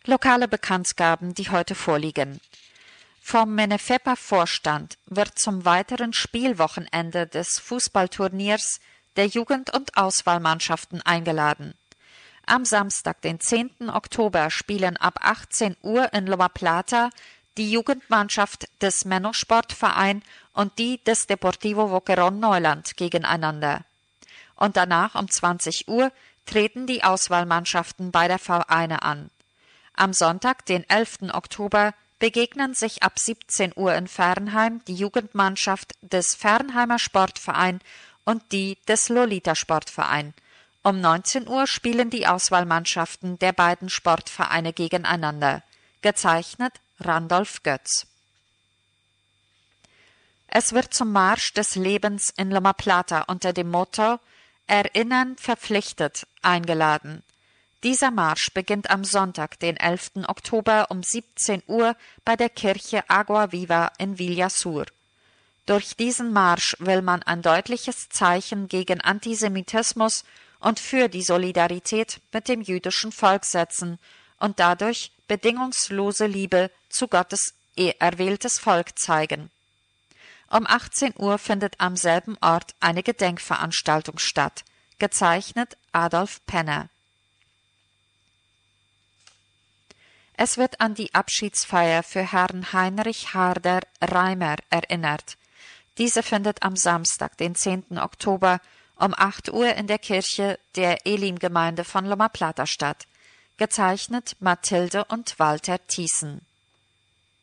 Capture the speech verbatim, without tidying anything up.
Lokale Bekanntgaben, die heute vorliegen. Vom Menefepa-Vorstand wird zum weiteren Spielwochenende des Fußballturniers der Jugend- und Auswahlmannschaften eingeladen. Am Samstag, den zehnten Oktober, spielen ab achtzehn Uhr in Loma Plata die Jugendmannschaft des Menno-Sportverein und die des Deportivo Boquerón Neuland gegeneinander. Und danach um zwanzig Uhr treten die Auswahlmannschaften beider Vereine an. Am Sonntag, den elften Oktober, begegnen sich ab siebzehn Uhr in Fernheim die Jugendmannschaft des Fernheimer Sportverein und die des Lolita Sportverein. Um neunzehn Uhr spielen die Auswahlmannschaften der beiden Sportvereine gegeneinander. Gezeichnet Randolph Götz. Es wird zum Marsch des Lebens in Loma Plata unter dem Motto Erinnern verpflichtet eingeladen. Dieser Marsch beginnt am Sonntag, den elften Oktober um siebzehn Uhr bei der Kirche Agua Viva in Villasur. Durch diesen Marsch will man ein deutliches Zeichen gegen Antisemitismus und für die Solidarität mit dem jüdischen Volk setzen und dadurch bedingungslose Liebe zu Gottes erwähltes Volk zeigen. Um achtzehn Uhr findet am selben Ort eine Gedenkveranstaltung statt, gezeichnet Adolf Penner. Es wird an die Abschiedsfeier für Herrn Heinrich Harder Reimer erinnert. Diese findet am Samstag, den zehnten Oktober, um acht Uhr in der Kirche der Elim-Gemeinde von Loma Plata statt. Gezeichnet Mathilde und Walter Thiessen.